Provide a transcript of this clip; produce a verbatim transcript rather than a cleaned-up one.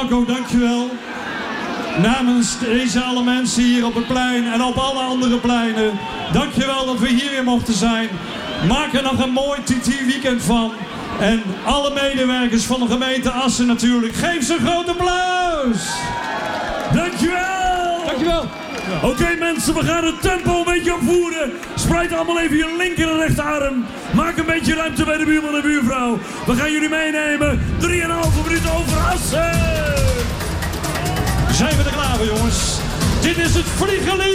Marco, dankjewel. Namens deze alle mensen hier op het plein en op alle andere pleinen. Dankjewel dat we hier weer mochten zijn. Maak er nog een mooi T T-weekend van. En alle medewerkers van de gemeente Assen natuurlijk. Geef ze een groot applaus. Dankjewel. Dankjewel. Oké okay, mensen, we gaan het tempo een beetje opvoeren. Spreid allemaal even je linker en rechterarm. Maak een beetje ruimte bij de buurman en buurvrouw. We gaan jullie meenemen. drieënhalve minuten over Assen. Zijn we er klaar voor, jongens? Dit is het Vliegenlied.